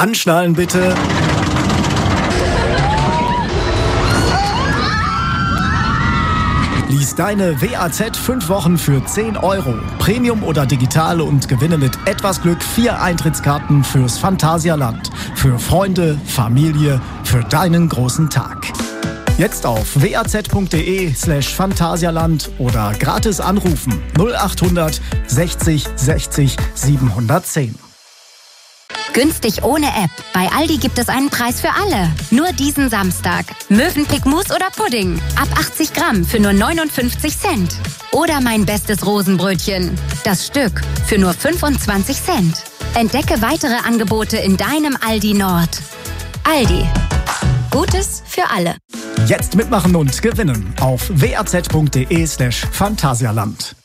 Anschnallen bitte. Lies deine WAZ 5 Wochen für 10 €. Premium oder digital und gewinne mit etwas Glück 4 Eintrittskarten fürs Phantasialand. Für Freunde, Familie, für deinen großen Tag. Jetzt auf waz.de/Phantasialand oder gratis anrufen 0800 60 60 710. Günstig ohne App. Bei Aldi gibt es einen Preis für alle. Nur diesen Samstag. Mövenpick Mousse oder Pudding. Ab 80 Gramm für nur 59 Cent. Oder mein bestes Rosenbrötchen. Das Stück für nur 25 Cent. Entdecke weitere Angebote in deinem Aldi Nord. Aldi. Gutes für alle. Jetzt mitmachen und gewinnen auf waz.de/Phantasialand.